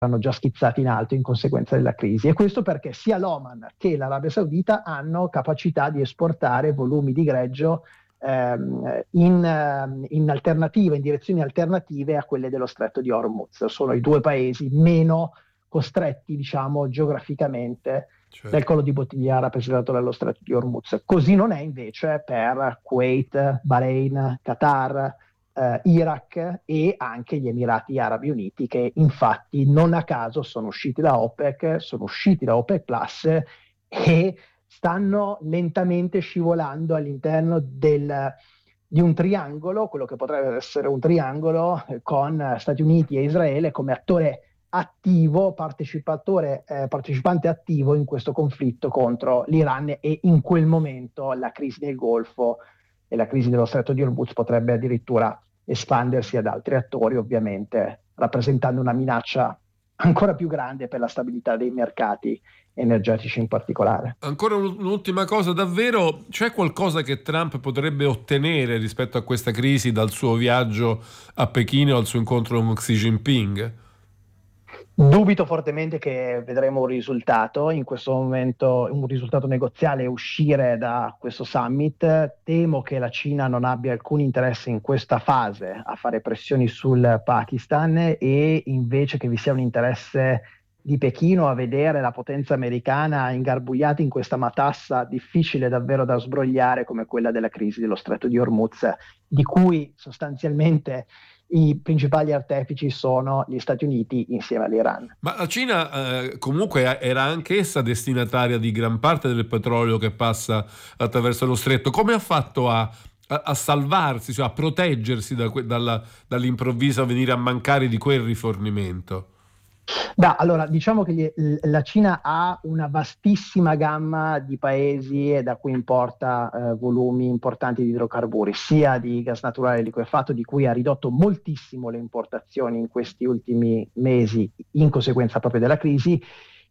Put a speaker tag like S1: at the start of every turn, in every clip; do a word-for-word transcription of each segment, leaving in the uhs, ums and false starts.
S1: erano già schizzati in alto in conseguenza della crisi. E questo perché sia l'Oman che l'Arabia Saudita hanno capacità di esportare volumi di greggio ehm, in, in alternativa, in direzioni alternative a quelle dello Stretto di Hormuz. Sono i due paesi meno costretti, diciamo, geograficamente
S2: Certo.
S1: del collo di bottiglia rappresentato dallo Stretto di Hormuz. Così non è invece per Kuwait, Bahrain, Qatar, eh, Iraq e anche gli Emirati Arabi Uniti, che infatti non a caso sono usciti da OPEC, sono usciti da OPEC Plus e stanno lentamente scivolando all'interno del, di un triangolo, quello che potrebbe essere un triangolo eh, con Stati Uniti e Israele come attore attivo, partecipatore, eh, partecipante attivo in questo conflitto contro l'Iran, e in quel momento la crisi del Golfo e la crisi dello Stretto di Hormuz potrebbe addirittura espandersi ad altri attori, ovviamente rappresentando una minaccia ancora più grande per la stabilità dei mercati energetici in particolare.
S2: Ancora un'ultima cosa, davvero c'è qualcosa che Trump potrebbe ottenere rispetto a questa crisi dal suo viaggio a Pechino, al suo incontro con Xi Jinping?
S1: Dubito fortemente che vedremo un risultato in questo momento, un risultato negoziale, uscire da questo summit. Temo che la Cina non abbia alcun interesse in questa fase a fare pressioni sul Pakistan, e invece che vi sia un interesse di Pechino a vedere la potenza americana ingarbugliata in questa matassa difficile davvero da sbrogliare come quella della crisi dello Stretto di Hormuz, di cui sostanzialmente i principali artefici sono gli Stati Uniti insieme all'Iran.
S2: Ma la Cina eh, comunque era anche essa destinataria di gran parte del petrolio che passa attraverso lo stretto. Come ha fatto a, a, a salvarsi, cioè a proteggersi da, dalla, dall'improvviso venire a mancare di quel rifornimento?
S1: Beh, allora, diciamo che gli, la Cina ha una vastissima gamma di paesi e da cui importa eh, volumi importanti di idrocarburi, sia di gas naturale liquefatto, di cui ha ridotto moltissimo le importazioni in questi ultimi mesi in conseguenza proprio della crisi,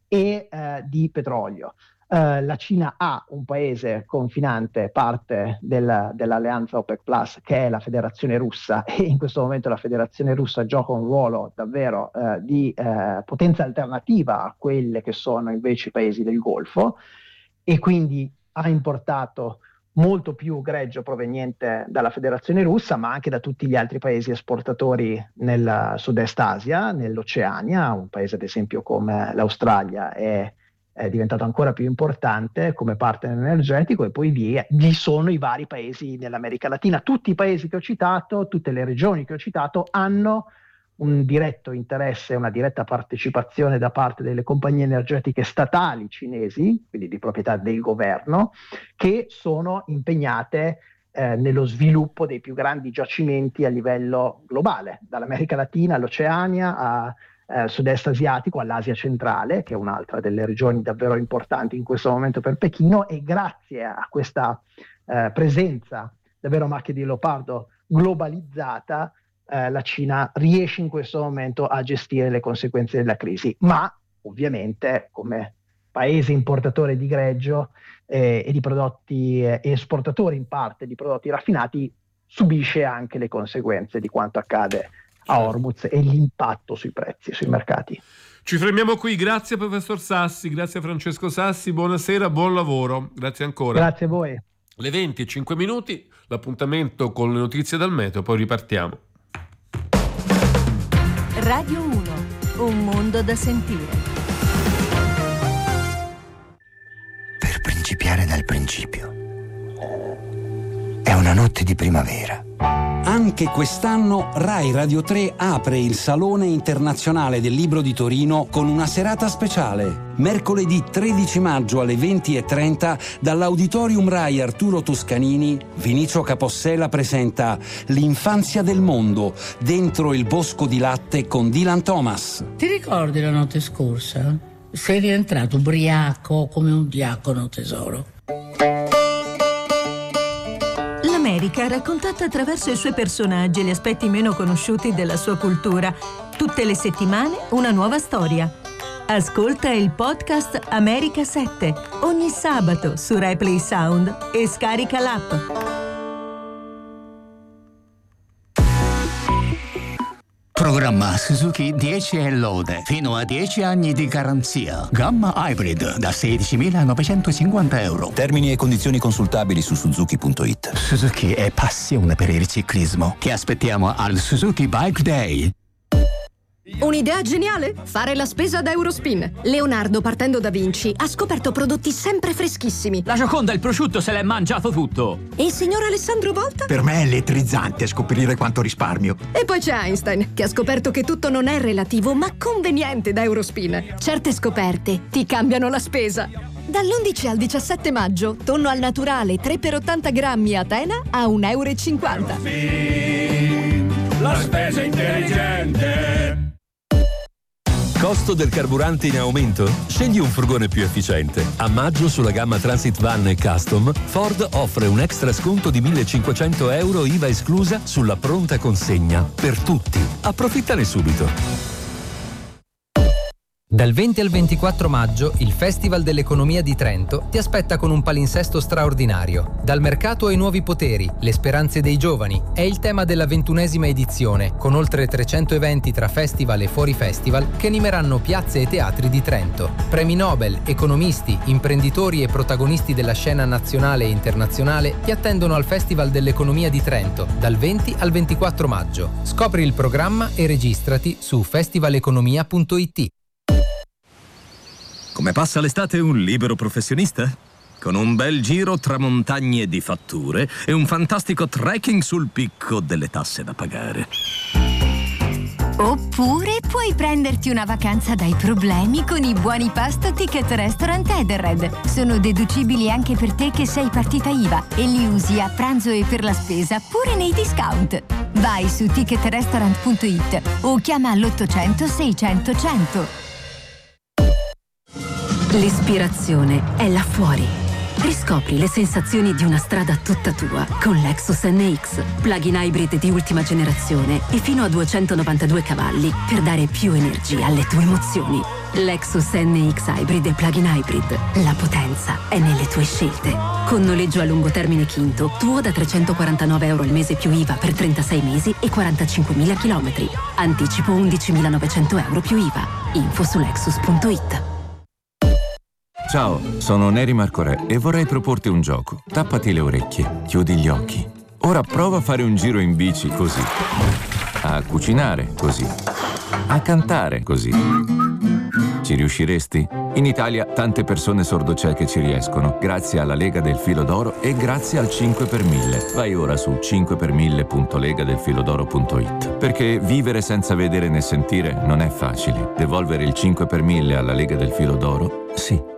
S1: e eh, di petrolio. Uh, la Cina ha un paese confinante, parte del, dell'alleanza OPEC Plus, che è la Federazione Russa, e in questo momento la Federazione Russa gioca un ruolo davvero uh, di uh, potenza alternativa a quelle che sono invece i paesi del Golfo, e quindi ha importato molto più greggio proveniente dalla Federazione Russa, ma anche da tutti gli altri paesi esportatori nel Sud-Est Asia, nell'Oceania, un paese ad esempio come l'Australia è è diventato ancora più importante come partner energetico, e poi vi, vi sono i vari paesi nell'America Latina. Tutti i paesi che ho citato, tutte le regioni che ho citato hanno un diretto interesse, una diretta partecipazione da parte delle compagnie energetiche statali cinesi, quindi di proprietà del governo, che sono impegnate eh, nello sviluppo dei più grandi giacimenti a livello globale, dall'America Latina all'Oceania a Eh, sud-est asiatico, all'Asia centrale, che è un'altra delle regioni davvero importanti in questo momento per Pechino, e grazie a questa eh, presenza davvero a macchia di leopardo globalizzata, eh, la Cina riesce in questo momento a gestire le conseguenze della crisi, ma ovviamente come paese importatore di greggio eh, e di prodotti, eh, esportatore in parte di prodotti raffinati, subisce anche le conseguenze di quanto accade a Hormuz e l'impatto sui prezzi, sui mercati.
S2: Ci fermiamo qui, grazie professor Sassi, grazie Francesco Sassi, buonasera, buon lavoro, grazie ancora.
S1: Grazie a voi.
S2: Le venti e cinque minuti, l'appuntamento con le notizie dal meteo, poi ripartiamo.
S3: Radio uno, un mondo da sentire.
S4: Per principiare dal principio. È una notte di primavera.
S5: Anche quest'anno Rai Radio tre apre il Salone Internazionale del Libro di Torino con una serata speciale. Mercoledì tredici maggio alle venti e trenta dall'Auditorium Rai Arturo Toscanini, Vinicio Capossela presenta L'infanzia del mondo, dentro il bosco di latte con Dylan Thomas.
S6: Ti ricordi la notte scorsa? Sei rientrato ubriaco come un diacono, tesoro.
S3: L'America raccontata attraverso i suoi personaggi e gli aspetti meno conosciuti della sua cultura. Tutte le settimane una nuova storia. Ascolta il podcast America sette ogni sabato su Rai Play Sound e scarica l'app.
S7: Programma Suzuki dieci e lode, fino a dieci anni di garanzia. Gamma Hybrid da sedicimilanovecentocinquanta euro.
S8: Termini e condizioni consultabili su suzuki punto it.
S7: Suzuki è passione per il ciclismo. Ti aspettiamo al Suzuki Bike Day.
S9: Un'idea geniale? Fare la spesa da Eurospin. Leonardo, partendo da Vinci, ha scoperto prodotti sempre freschissimi.
S10: La Gioconda, il prosciutto, se l'è mangiato tutto.
S9: E il signor Alessandro Volta?
S11: Per me è elettrizzante scoprire quanto risparmio.
S9: E poi c'è Einstein, che ha scoperto che tutto non è relativo, ma conveniente da Eurospin. Certe scoperte ti cambiano la spesa. Dall'undici al diciassette maggio, tonno al naturale tre per ottanta grammi a Tena a un euro e cinquanta.
S12: La spesa intelligente.
S13: Costo del carburante in aumento? Scegli un furgone più efficiente. A maggio sulla gamma Transit Van e Custom, Ford offre un extra sconto di millecinquecento euro I V A esclusa sulla pronta consegna. Per tutti. Approfittane subito.
S14: Dal venti al ventiquattro maggio il Festival dell'Economia di Trento ti aspetta con un palinsesto straordinario. Dal mercato ai nuovi poteri, le speranze dei giovani è il tema della ventunesima edizione, con oltre trecento eventi tra festival e fuori festival che animeranno piazze e teatri di Trento. Premi Nobel, economisti, imprenditori e protagonisti della scena nazionale e internazionale ti attendono al Festival dell'Economia di Trento dal venti al ventiquattro maggio. Scopri il programma e registrati su festivaleconomia punto it.
S15: Come passa l'estate un libero professionista? Con un bel giro tra montagne di fatture e un fantastico trekking sul picco delle tasse da pagare.
S16: Oppure puoi prenderti una vacanza dai problemi con i buoni pasto Ticket Restaurant Edenred. Sono deducibili anche per te che sei partita I V A e li usi a pranzo e per la spesa pure nei discount. Vai su ticket restaurant punto it o chiama all'ottocento seicento cento.
S17: L'ispirazione è là fuori. Riscopri le sensazioni di una strada tutta tua con Lexus N X, plug-in hybrid di ultima generazione e fino a duecentonovantadue cavalli per dare più energia alle tue emozioni. Lexus N X Hybrid e plug-in hybrid. La potenza è nelle tue scelte. Con noleggio a lungo termine Quinto, tuo da trecentoquarantanove euro al mese più I V A per trentasei mesi e quarantacinquemila chilometri. Anticipo undicimilanovecento euro più I V A. Info su lexus punto it.
S18: Ciao, sono Neri Marcorè e vorrei proporti un gioco. Tappati le orecchie, chiudi gli occhi. Ora prova a fare un giro in bici così. A cucinare così. A cantare così. Ci riusciresti? In Italia tante persone sordocieche ci riescono, grazie alla Lega del Filo d'Oro e grazie al cinque per mille. Vai ora su cinque per mille punto legadelfilodoro punto it. Perché vivere senza vedere né sentire non è facile. Devolvere il cinque per mille alla Lega del Filo d'Oro, sì.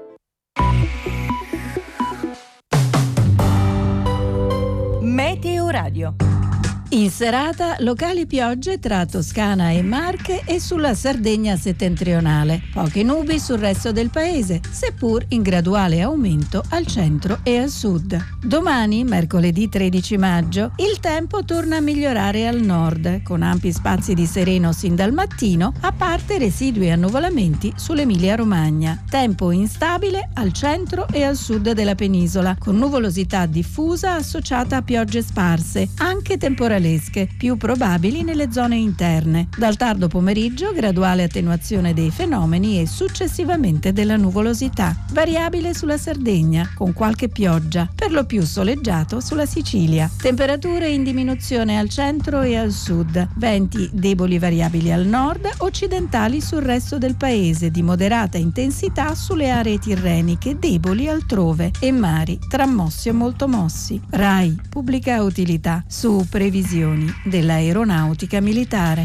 S3: Meteo Radio. In serata, locali piogge tra Toscana e Marche e sulla Sardegna settentrionale. Poche nubi sul resto del paese, seppur in graduale aumento al centro e al sud. Domani, mercoledì tredici maggio, il tempo torna a migliorare al nord, con ampi spazi di sereno sin dal mattino, a parte residui annuvolamenti sull'Emilia-Romagna. Tempo instabile al centro e al sud della penisola, con nuvolosità diffusa associata a piogge sparse, anche temporali, più probabili nelle zone interne. Dal tardo pomeriggio graduale attenuazione dei fenomeni e successivamente della nuvolosità. Variabile sulla Sardegna, con qualche pioggia, per lo più soleggiato sulla Sicilia. Temperature in diminuzione al centro e al sud. Venti deboli variabili al nord, occidentali sul resto del paese, di moderata intensità sulle aree tirreniche, deboli altrove, e mari tra mossi e molto mossi. RAI, pubblica utilità, su previsioni dell'aeronautica militare.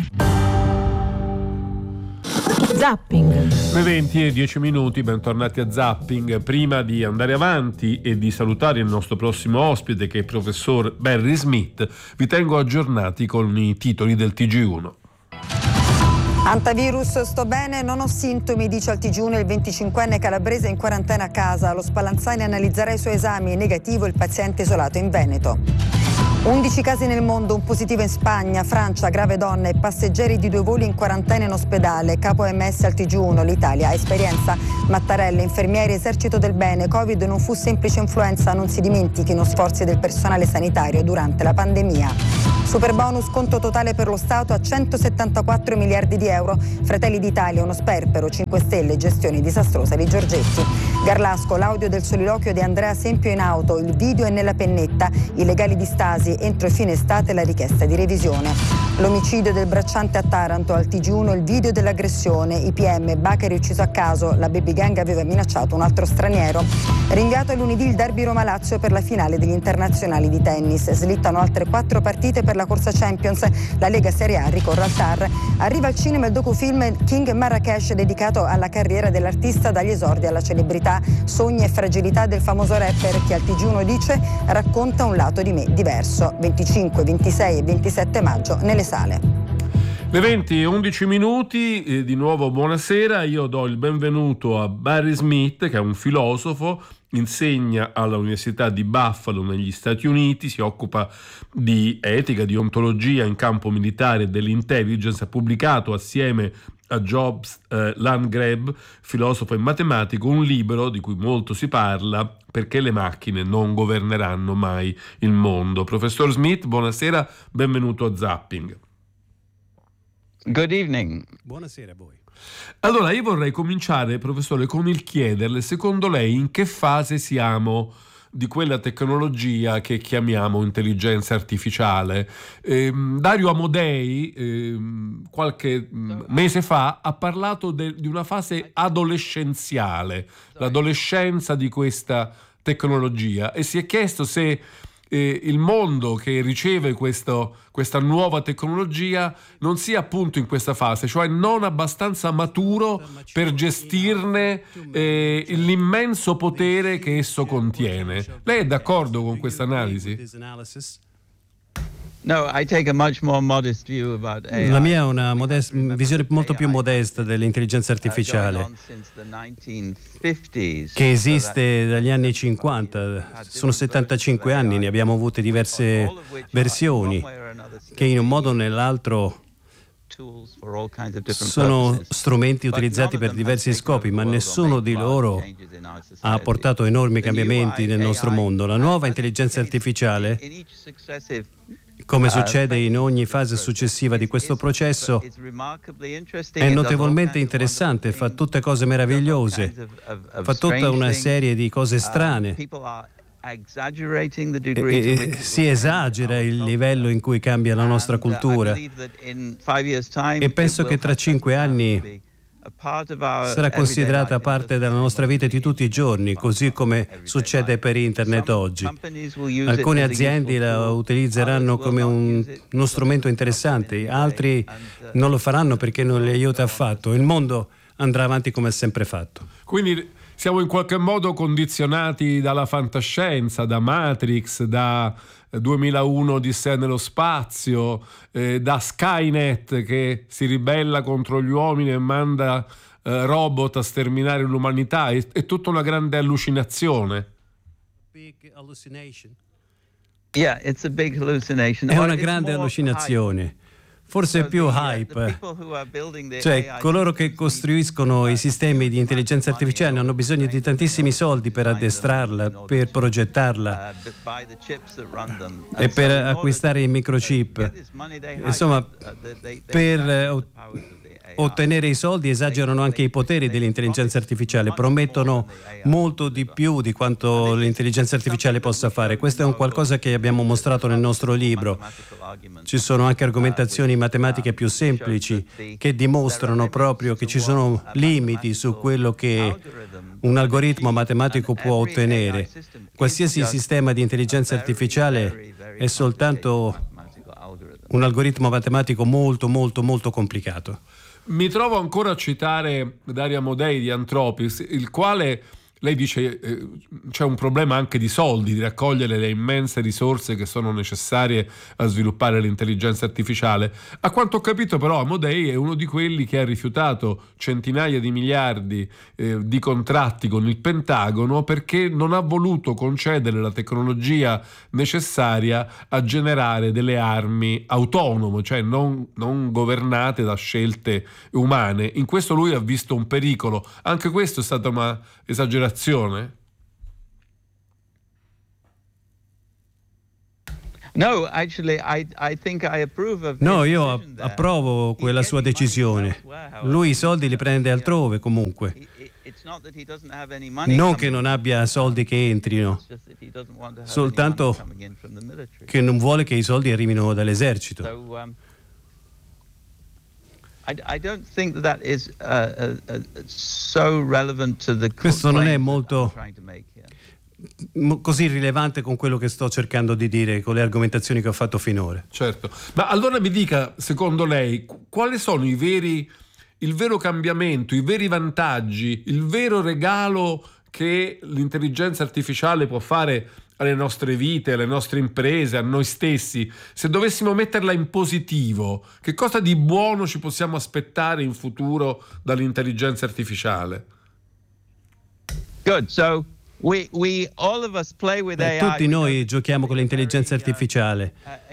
S2: Zapping. Le venti e dieci minuti, bentornati a Zapping. Prima di andare avanti e di salutare il nostro prossimo ospite, che è il professor Barry Smith, vi tengo aggiornati con i titoli del T G uno.
S19: Antivirus, sto bene, non ho sintomi, dice al T G uno il venticinquenne calabrese in quarantena a casa. Lo Spallanzani analizzerà i suoi esami, è negativo il paziente isolato in Veneto. undici casi nel mondo, un positivo in Spagna, Francia, grave donna e passeggeri di due voli in quarantena in ospedale. Capo O M S al T G uno, l'Italia ha esperienza. Mattarella, infermieri, esercito del bene, Covid non fu semplice influenza, non si dimentichino sforzi del personale sanitario durante la pandemia. Super bonus, conto totale per lo Stato a centosettantaquattro miliardi di euro. Fratelli d'Italia, uno sperpero, cinque Stelle, gestione disastrosa di Giorgetti. Garlasco, l'audio del soliloquio di Andrea Sempio in auto, il video è nella pennetta, i legali di Stasi, entro fine estate la richiesta di revisione. L'omicidio del bracciante a Taranto, al T G uno il video dell'aggressione, I P M, Bacari ucciso a caso, la baby gang aveva minacciato un altro straniero. Rinviato a lunedì il derby Roma-Lazio per la finale degli internazionali di tennis, slittano altre quattro partite per la corsa Champions, la Lega Serie A ricorre al T A R. Arriva al cinema il docufilm King Marrakesh dedicato alla carriera dell'artista dagli esordi alla celebrità, sogni e fragilità del famoso rapper che al T G uno dice racconta un lato di me diverso. venticinque, ventisei e ventisette maggio nelle sale.
S2: Le venti e undici minuti, eh, di nuovo buonasera, io do il benvenuto a Barry Smith, che è un filosofo, insegna all'Università di Buffalo negli Stati Uniti, si occupa di etica, di ontologia in campo militare e dell'intelligence, ha pubblicato assieme a Jobs eh, Landgrab, filosofo e matematico, un libro di cui molto si parla, Perché le macchine non governeranno mai il mondo. Professor Smith, buonasera, benvenuto a Zapping.
S20: Good evening.
S21: Buonasera a voi.
S2: Allora, io vorrei cominciare, professore, con il chiederle, secondo lei, in che fase siamo di quella tecnologia che chiamiamo intelligenza artificiale? Eh, Dario Amodei, eh, qualche mese fa, ha parlato de- di una fase adolescenziale, l'adolescenza di questa tecnologia, e si è chiesto se eh, il mondo che riceve questo, questa nuova tecnologia non sia appunto in questa fase, cioè non abbastanza maturo per gestirne eh, l'immenso potere che esso contiene. Lei è d'accordo con questa analisi?
S20: No, I take a much more modest view about A I.
S21: La mia è una modest, visione molto più modesta dell'intelligenza artificiale, che esiste dagli anni cinquanta, sono settantacinque anni, ne abbiamo avute diverse versioni che in un modo o nell'altro sono strumenti utilizzati per diversi scopi, ma nessuno di loro ha portato enormi cambiamenti nel nostro mondo. La nuova intelligenza artificiale, come succede in ogni fase successiva di questo processo, è notevolmente interessante, fa tutte cose meravigliose, fa tutta una serie di cose strane. E, e, si esagera il livello in cui cambia la nostra cultura, e penso che tra cinque anni sarà considerata parte della nostra vita di tutti i giorni, così come succede per internet oggi. Alcune aziende la utilizzeranno come un, uno strumento interessante, altri non lo faranno perché non li aiuta affatto. Il mondo andrà avanti come ha sempre fatto.
S2: Quindi siamo in qualche modo condizionati dalla fantascienza, da Matrix, da duemilauno Odissea nello spazio, eh, da Skynet che si ribella contro gli uomini e manda eh, robot a sterminare l'umanità. È, è tutta una grande allucinazione.
S20: Yeah, it's a big hallucination.
S21: È una grande allucinazione. Forse più hype, cioè coloro che costruiscono i sistemi di intelligenza artificiale hanno bisogno di tantissimi soldi per addestrarla, per progettarla e per acquistare i microchip. Insomma, per ottenere i soldi esagerano anche i poteri dell'intelligenza artificiale, promettono molto di più di quanto l'intelligenza artificiale possa fare. Questo è un qualcosa che abbiamo mostrato nel nostro libro. Ci sono anche argomentazioni matematiche più semplici che dimostrano proprio che ci sono limiti su quello che un algoritmo matematico può ottenere. Qualsiasi sistema di intelligenza artificiale è soltanto un algoritmo matematico molto molto molto complicato.
S2: Mi trovo ancora a citare Dario Amodei di Anthropics, il quale, lei dice, eh, c'è un problema anche di soldi, di raccogliere le immense risorse che sono necessarie a sviluppare l'intelligenza artificiale. A quanto ho capito però Amodei è uno di quelli che ha rifiutato centinaia di miliardi eh, di contratti con il Pentagono perché non ha voluto concedere la tecnologia necessaria a generare delle armi autonome, cioè non, non governate da scelte umane. In questo lui ha visto un pericolo. Anche questo è stata una esagerazione?
S20: No, actually, I, I think I approve of
S21: no, io approvo quella sua decisione. Lui i soldi li prende altrove comunque. Non che non abbia soldi che entrino, soltanto che non vuole che i soldi arrivino dall'esercito. Questo non è molto così rilevante con quello che sto cercando di dire, con le argomentazioni che ho fatto finora.
S2: Certo, ma allora mi dica, secondo lei, quali sono i veri, il vero cambiamento, i veri vantaggi, il vero regalo che l'intelligenza artificiale può fare alle nostre vite, alle nostre imprese, a noi stessi? Se dovessimo metterla in positivo, che cosa di buono ci possiamo aspettare in futuro dall'intelligenza artificiale?
S20: Good, so We, we, all of us play with
S21: Beh, tutti noi giochiamo con l'intelligenza artificiale.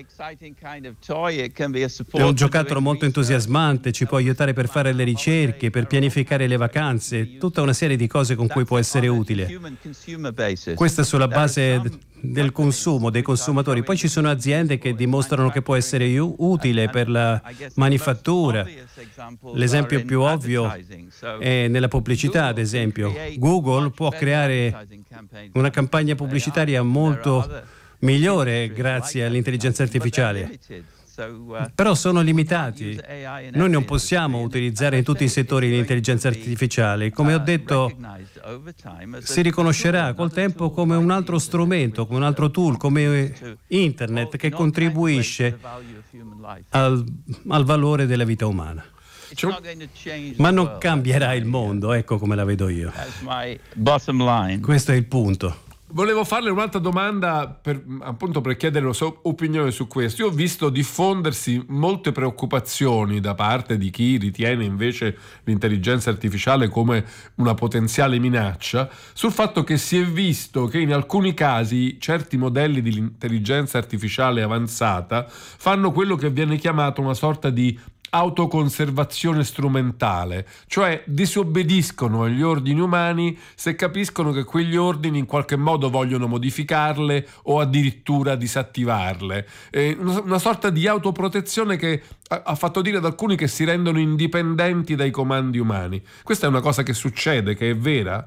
S21: È un giocattolo molto entusiasmante, ci può aiutare per fare le ricerche, per pianificare le vacanze, tutta una serie di cose con cui può essere utile. Questa è sulla base del consumo, dei consumatori. Poi ci sono aziende che dimostrano che può essere utile per la manifattura. L'esempio più ovvio è nella pubblicità, ad esempio. Google può creare una campagna pubblicitaria molto migliore grazie all'intelligenza artificiale. Però sono limitati. Noi non possiamo utilizzare in tutti i settori l'intelligenza artificiale. Come ho detto, si riconoscerà col tempo come un altro strumento, come un altro tool, come internet che contribuisce al, al valore della vita umana. Ma non cambierà il mondo, ecco come la vedo io. Questo è il punto.
S2: Volevo farle un'altra domanda per, appunto per chiedere la sua opinione su questo. Io ho visto diffondersi molte preoccupazioni da parte di chi ritiene invece l'intelligenza artificiale come una potenziale minaccia, sul fatto che si è visto che in alcuni casi certi modelli di intelligenza artificiale avanzata fanno quello che viene chiamato una sorta di autoconservazione strumentale, cioè disobbediscono agli ordini umani se capiscono che quegli ordini in qualche modo vogliono modificarle o addirittura disattivarle. Eh, una, una sorta di autoprotezione che ha, ha fatto dire ad alcuni che si rendono indipendenti dai comandi umani. Questa è una cosa che succede, che è vera?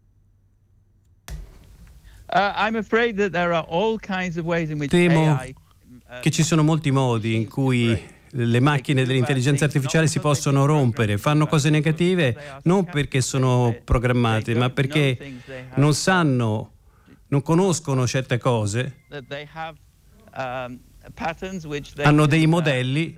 S21: Temo che ci sono molti modi in cui le macchine dell'intelligenza artificiale si possono rompere, fanno cose negative non perché sono programmate, ma perché non sanno, non conoscono certe cose, hanno dei modelli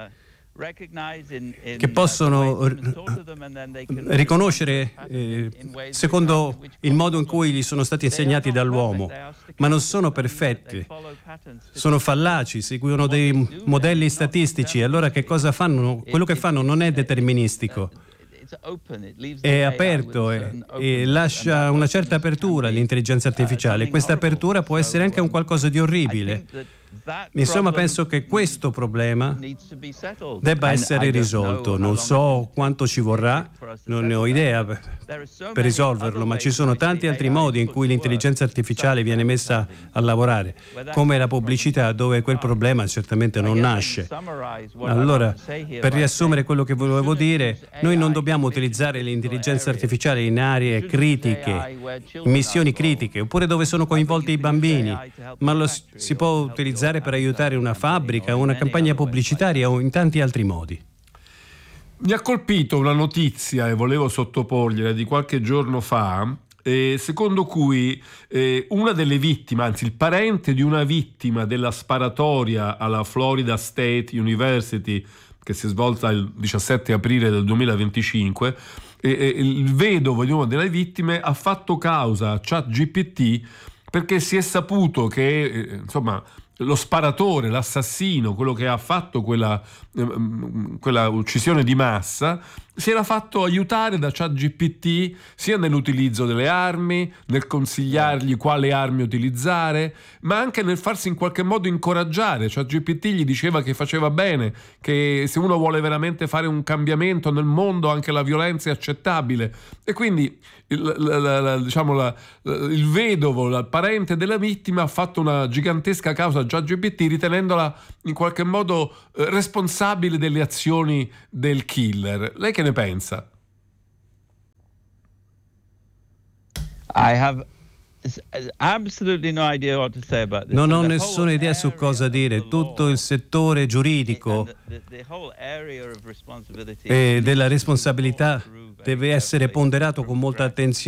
S21: che possono riconoscere eh, secondo il modo in cui gli sono stati insegnati dall'uomo, ma non sono perfetti, sono fallaci, seguono dei modelli statistici. Allora che cosa fanno? Quello che fanno non è deterministico, è aperto e, e lascia una certa apertura all'intelligenza artificiale. Questa apertura può essere anche un qualcosa di orribile. Insomma, penso che questo problema debba essere risolto. Non so quanto ci vorrà, non ne ho idea per, per risolverlo, ma ci sono tanti altri modi in cui l'intelligenza artificiale viene messa a lavorare, come la pubblicità, dove quel problema certamente non nasce. Allora, per riassumere quello che volevo dire, noi non dobbiamo utilizzare l'intelligenza artificiale in aree critiche, in missioni critiche, oppure dove sono coinvolti i bambini, ma lo si può utilizzare per aiutare una fabbrica, una campagna pubblicitaria o in tanti altri modi.
S2: Mi ha colpito una notizia e volevo sottoporgliela di qualche giorno fa, eh, secondo cui eh, una delle vittime, anzi il parente di una vittima della sparatoria alla Florida State University che si è svolta il diciassette aprile del duemilaventicinque, eh, eh, il vedovo di una delle vittime ha fatto causa a ChatGPT perché si è saputo che eh, insomma lo sparatore, l'assassino, quello che ha fatto quella, quella uccisione di massa, si era fatto aiutare da ChatGPT sia nell'utilizzo delle armi, nel consigliargli quale armi utilizzare, ma anche nel farsi in qualche modo incoraggiare. ChatGPT gli diceva che faceva bene, che se uno vuole veramente fare un cambiamento nel mondo anche la violenza è accettabile. E quindi il, la, la, la, diciamo la, il vedovo, il parente della vittima, ha fatto una gigantesca causa a ChatGPT ritenendola in qualche modo eh, responsabile delle azioni del killer. Lei che ne pensa?
S20: I have absolutely no idea what to say about this.
S21: Non ho nessuna idea su cosa dire. Tutto il settore giuridico e della responsabilità deve essere ponderato con molta attenzione.